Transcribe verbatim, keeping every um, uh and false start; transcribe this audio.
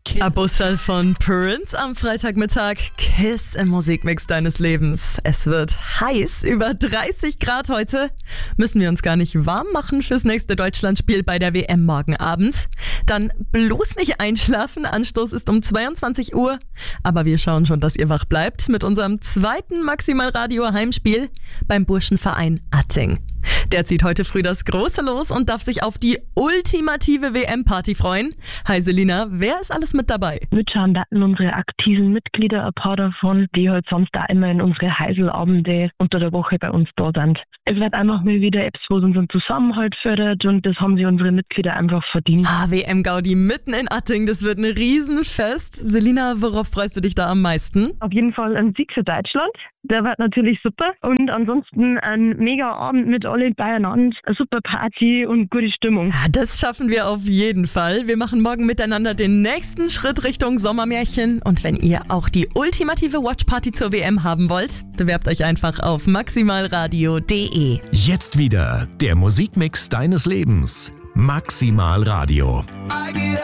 Abussal von Prince am Freitagmittag. Kiss im Musikmix deines Lebens. Es wird heiß, über dreißig Grad heute. Müssen wir uns gar nicht warm machen fürs nächste Deutschlandspiel bei der W M morgen Abend. Dann bloß nicht einschlafen. Anstoß ist um zweiundzwanzig Uhr. Aber wir schauen schon, dass ihr wach bleibt mit unserem zweiten Maximal Radio Heimspiel beim Burschenverein Atting. Der zieht heute früh das Große los und darf sich auf die ultimative W M-Party freuen. Hi Selina, wer ist alles mit dabei? Mitschauen werden unsere aktiven Mitglieder, ein paar davon, die halt sonst auch immer in unsere Heiselabende unter der Woche bei uns da sind. Es wird einfach mal wieder etwas, was unseren Zusammenhalt fördert, und das haben sich unsere Mitglieder einfach verdient. Ah, W M-Gaudi mitten in Atting, das wird ein Riesenfest. Selina, worauf freust du dich da am meisten? Auf jeden Fall ein Sieg für Deutschland. Der wird natürlich super. Und ansonsten ein mega Abend mit alle beieinander. Eine super Party und gute Stimmung. Ja, das schaffen wir auf jeden Fall. Wir machen morgen miteinander den nächsten Schritt Richtung Sommermärchen. Und wenn ihr auch die ultimative Watchparty zur W M haben wollt, bewerbt euch einfach auf maximalradio punkt de. Jetzt wieder der Musikmix deines Lebens. Maximal Radio.